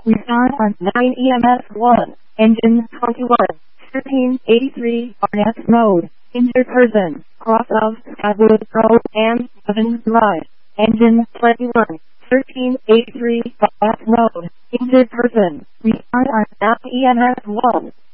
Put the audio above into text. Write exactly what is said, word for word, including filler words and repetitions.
Respond on nine E M S one. Engine twenty-one. thirteen eighty-three Barnett Road. Injured person. Cross of Skywood Road and Seven Drive. Engine twenty-one. thirteen eighty-three Barnett Road. Injured person. Respond on nine E M S one.